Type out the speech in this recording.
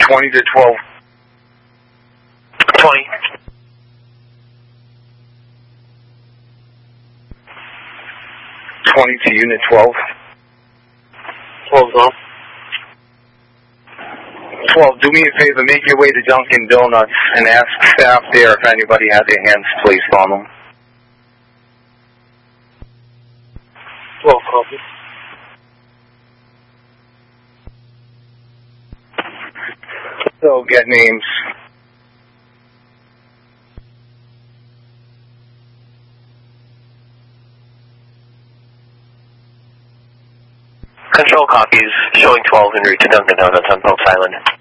20 to 12. 20. 20 to Unit 12. 12's off. 12, do me a favor, make your way to Dunkin' Donuts and ask staff there if anybody had their hands placed on them. 12 copy. So get names. Control copies showing 12 en route to Dunkin' Donuts on Pope's Island.